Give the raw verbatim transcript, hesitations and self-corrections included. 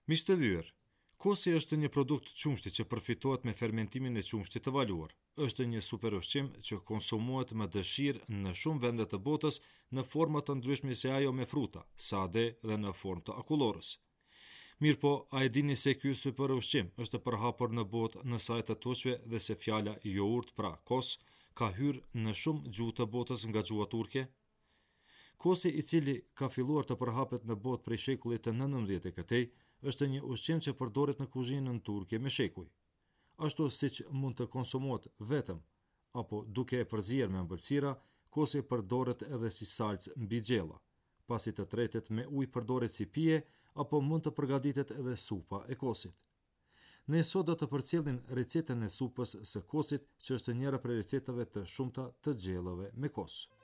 Miq të vyer, kosi është një produkt qumshti që përfitohet me fermentimin e qumshtit të valuar. Është një superushqim që konsumohet me dëshirë në shumë vende të botës në forma të ndryshme si ajo me fruta, sade dhe në formë të akullorës. Mirë po, a e dini se ky superushqim është përhapur në botë në sajt të tushve dhe se fjala jourt, pra kos, ka hyrë në shumë gjuhë të botës nga gjuha turke? Kosi, i cili ka filluar të përhapet në botë prej shekullit të nëntëmbëdhjetë të këtej, është një ushqim që përdoret në kuzhinën turke me shekuj. Ashtu siç mund të konsumohet vetëm apo duke e përzier me ëmbëlsira, kosi përdoret edhe si salcë mbi xhella. Pasi të tretet me ujë përdoret si pije apo mund të përgatitet edhe supa e kosit. Ne sot do të përcjellim recetën e supës së kosit, që është njëra prej recetave të shumta të gjellëve me kos.